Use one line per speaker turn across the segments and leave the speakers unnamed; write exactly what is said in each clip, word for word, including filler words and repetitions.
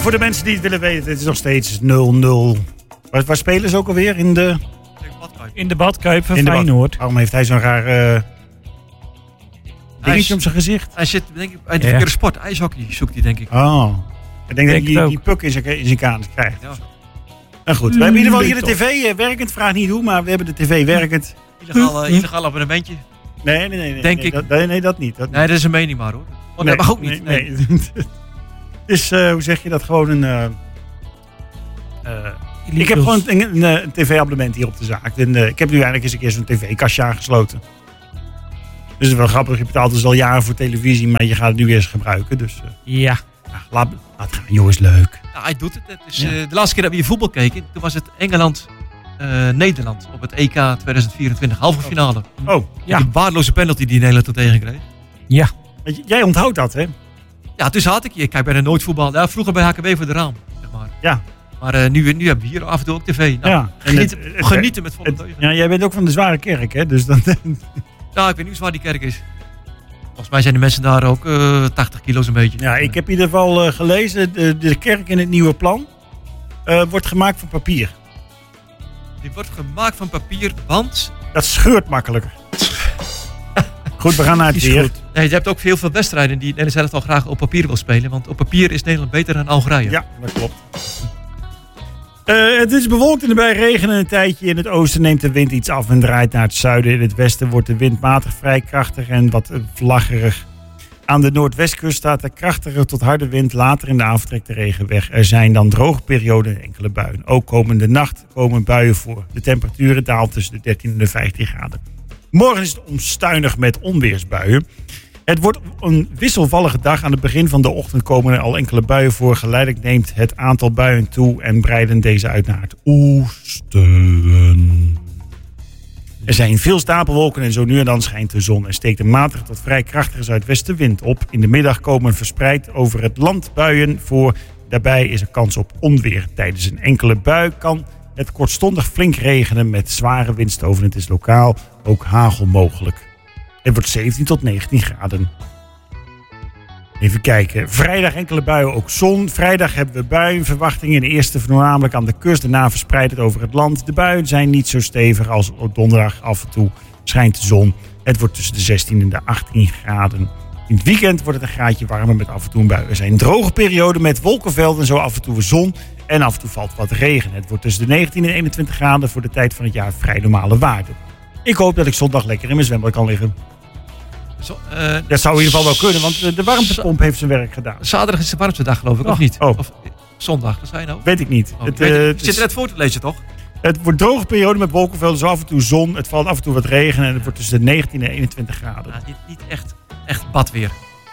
voor de mensen die het willen weten, het is nog steeds nul nul. Waar, waar spelen ze ook alweer? In de,
in de badkuip van
in de
Feyenoord.
Bad. Waarom heeft hij zo'n raar uh, dingetje om zijn gezicht?
Hij zit denk ik bij de verkeerde sport. IJshockey zoekt hij denk ik.
Oh. Ik denk, denk dat hij die puk in zijn, in zijn kanus krijgt. Ja. Nou goed, we hebben in ieder geval hier de tv uh, werkend. Vraag niet hoe, maar we hebben de tv werkend.
Illegaal, uh, illegaal abonnementje.
Nee, nee, nee. nee
denk
nee,
ik.
Dat, nee, nee, dat niet. Dat
nee,
niet.
dat is een mening maar hoor. Oh, nee, dat mag ook niet.
Nee, nee. nee. Dus uh, hoe zeg je dat? Gewoon een... Uh, uh, ik heb gewoon een, een, een tv-abonnement hier op de zaak. En, uh, ik heb nu eindelijk eens een keer zo'n tv-kastje aangesloten. Dus het is wel grappig. Je betaalt dus al jaren voor televisie, maar je gaat het nu weer eens gebruiken. Dus uh,
ja.
Nou, laat, laat gaan. Joh, is leuk.
Nou, hij doet het. het is, ja. uh, de laatste keer dat we hier voetbal keken, toen was het Engeland-Nederland uh, op het E K tweeduizend vierentwintig. Halve finale.
Oh.
Ja. Die waardeloze penalty die Nederland tot tegen kreeg.
Ja.
Jij onthoudt dat, hè?
Ja, dus had ik je. Ik kijk bijna nooit voetbal. Ja, vroeger bij H K W voor de raam, zeg maar.
Ja.
Maar uh, nu, nu hebben we hier af en toe ook tv. Nou,
ja.
Genieten,
het, het,
genieten met volle
het,
teugen.
Ja, jij bent ook van de zware kerk, hè? Dus dan...
Nou, ik weet niet hoe zwaar die kerk is. Volgens mij zijn de mensen daar ook uh, tachtig kilo's een beetje.
Ja, ik heb in ieder geval uh, gelezen. De, de kerk in het nieuwe plan uh, wordt gemaakt van papier.
Die wordt gemaakt van papier, want...
Dat scheurt makkelijker. Goed, we gaan naar het weer.
Nee, je hebt ook heel veel wedstrijden die Nederland zelf al graag op papier wil spelen. Want op papier is Nederland beter dan Algerije.
Ja, dat klopt. Uh, het is bewolkt en erbij regenen een tijdje. In het oosten neemt de wind iets af en draait naar het zuiden. In het westen wordt de wind matig vrij krachtig en wat vlaggerig. Aan de noordwestkust staat de krachtige tot harde wind. Later in de avond trekt de regen weg. Er zijn dan droge perioden en enkele buien. Ook komende nacht komen buien voor. De temperaturen daalt tussen de dertien en de vijftien graden. Morgen is het onstuinig met onweersbuien. Het wordt een wisselvallige dag. Aan het begin van de ochtend komen er al enkele buien voor. Geleidelijk neemt het aantal buien toe en breiden deze uit naar het oosten. Er zijn veel stapelwolken en zo nu en dan schijnt de zon. Er steekt een matige tot vrij krachtige zuidwestenwind op. In de middag komen verspreid over het land buien voor. Daarbij is er kans op onweer. Tijdens een enkele bui kan het kortstondig flink regenen met zware windstoven. Het is lokaal ook hagel mogelijk. Het wordt zeventien tot negentien graden. Even kijken. Vrijdag enkele buien, ook zon. Vrijdag hebben we buienverwachtingen. De eerste voornamelijk aan de kust. Daarna verspreidt het over het land. De buien zijn niet zo stevig als op donderdag. Af en toe schijnt de zon. Het wordt tussen de zestien en de achttien graden. In het weekend wordt het een graadje warmer met af en toe een bui. Er zijn droge perioden met wolkenvelden en zo af en toe zon. En af en toe valt wat regen. Het wordt tussen de negentien en eenentwintig graden voor de tijd van het jaar vrij normale waarden. Ik hoop dat ik zondag lekker in mijn zwembad kan liggen.
Zo, uh,
dat zou in ieder geval wel kunnen, want de warmtepomp heeft zijn werk gedaan.
Zaterdag is de warmste dag, geloof ik,
oh,
of niet?
Oh.
Of zondag, dat zei je nou?
Weet ik niet.
Oh,
het,
weet
uh,
je,
het
je zit er net voor te lezen, toch?
Het wordt droge periode met wolkenvelden, zo af en toe zon. Het valt af en toe wat regen en het wordt tussen de negentien en eenentwintig graden.
Ja, niet, niet echt, echt badweer.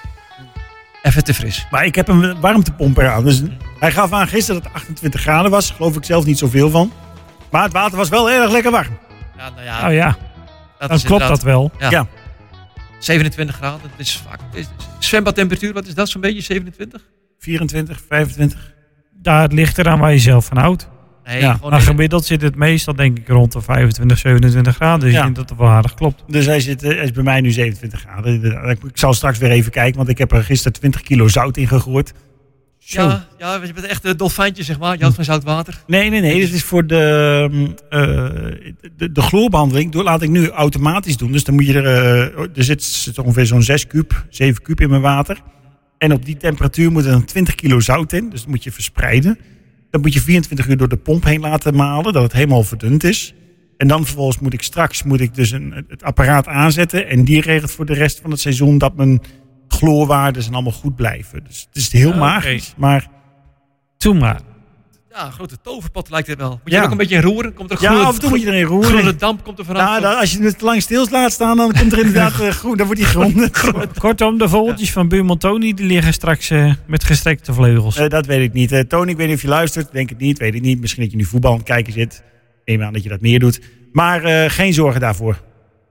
Even te fris.
Maar ik heb een warmtepomp eraan. Dus hij gaf aan gisteren dat het achtentwintig graden was. Geloof ik zelf niet zoveel van. Maar het water was wel erg lekker warm.
Ja, nou ja.
Oh ja.
Dat
dan klopt dat wel.
Ja.
ja.
zevenentwintig graden. Dat is vaak. Is, zwembadtemperatuur, wat is dat zo'n beetje? zevenentwintig?
vierentwintig, vijfentwintig.
Daar het ligt eraan waar je zelf van houdt.
Nee,
ja. Maar gemiddeld zit het meestal denk ik rond de vijfentwintig, zevenentwintig graden. Dus ja. ik denk dat het wel aardig klopt.
Dus hij, zit, hij is bij mij nu zevenentwintig graden. Ik zal straks weer even kijken, want ik heb er gisteren twintig kilo zout in gegooid.
Zo. Ja, ja, je bent echt een dolfijntje, zeg maar. Je houdt van zout water.
Nee, nee, nee. Dit is voor de, uh, de, de chloorbehandeling. Dat laat ik nu automatisch doen. Dus dan moet je er... Uh, er zit, zit ongeveer zo'n zes kuub, zeven kuub in mijn water. En op die temperatuur moet er dan twintig kilo zout in. Dus dat moet je verspreiden. Dan moet je vierentwintig uur door de pomp heen laten malen. Dat het helemaal verdund is. En dan vervolgens moet ik straks moet ik dus een, het apparaat aanzetten. En die regelt voor de rest van het seizoen dat mijn chloorwaarden en allemaal goed blijven. Dus het is heel ah, magisch. Okay. Maar...
Doe maar.
Ja, een grote toverpot lijkt het wel. Moet je ja. ook een beetje in roeren? Komt er groene,
ja, af en toe moet je erin roeren.
Groene damp komt er vanaf.
Nou, dan, als je het te lang stil laat staan, dan komt er inderdaad uh, groen. Dan wordt die groen.
Kortom, de vogeltjes ja. van buurman Tony die liggen straks uh, met gestrekte vleugels.
Uh, dat weet ik niet. Uh, Tony, ik weet niet of je luistert. Denk het niet, weet ik niet. Misschien dat je nu voetbal aan het kijken zit. Neem aan dat je dat meer doet. Maar uh, geen zorgen daarvoor.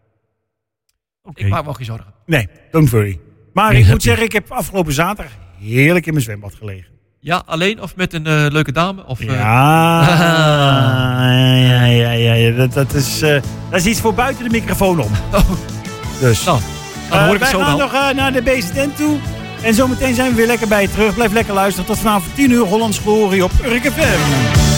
Okay. Ik maak me ook geen zorgen.
Nee, don't worry. Maar nee, ik moet zeggen, ik heb afgelopen zaterdag heerlijk in mijn zwembad gelegen.
Ja, alleen of met een uh, leuke dame? Of, uh...
ja, ja, ja, ja, ja. Dat, dat, is, uh, dat is iets voor buiten de microfoon om.
Oh.
Dus.
Nou, dan hoor ik
uh,
het zo
wij gaan
wel.
nog uh, naar de Beesten toe. En zometeen zijn we weer lekker bij je terug. Blijf lekker luisteren. Tot vanavond tien uur Hollands Glorie op Urk F M.